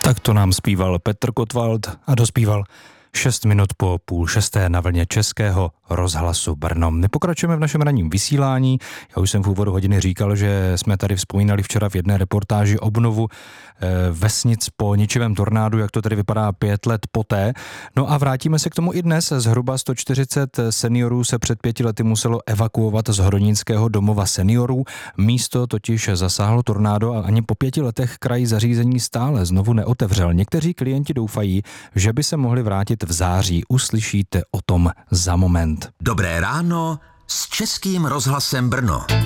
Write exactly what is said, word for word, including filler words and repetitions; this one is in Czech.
Tak to nám zpíval Petr Kotwald a dospíval šest minut po půl šesté na vlně Českého rozhlasu Brno. My pokračujeme v našem ranním vysílání. Já už jsem v úvodu hodiny říkal, že jsme tady vzpomínali včera v jedné reportáži obnovu e, vesnic po ničivém tornádu, jak to tady vypadá pět let poté. No a vrátíme se k tomu i dnes. Zhruba sto čtyřicet seniorů se před pěti lety muselo evakuovat z Hodonínkského domova seniorů. Místo totiž zasáhlo tornádo a ani po pěti letech kraj zařízení stále znovu neotevřel. Někteří klienti doufají, že by se mohli vrátit v září. Uslyšíte o tom za moment. Dobré ráno s Českým rozhlasem Brno.